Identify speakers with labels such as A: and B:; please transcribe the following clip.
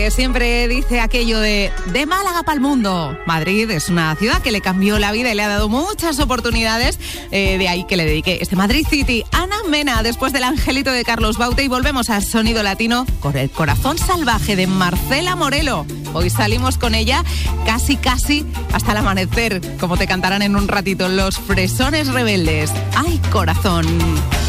A: Siempre dice aquello de Málaga para el mundo. Madrid es una ciudad que le cambió la vida y le ha dado muchas oportunidades. De ahí que le dediqué este Madrid City. Ana Mena, después del Angelito de Carlos Baute, y volvemos al sonido latino con el Corazón Salvaje de Marcela Morelo. Hoy salimos con ella casi hasta el amanecer, como te cantarán en un ratito los Fresones Rebeldes. ¡Ay, corazón!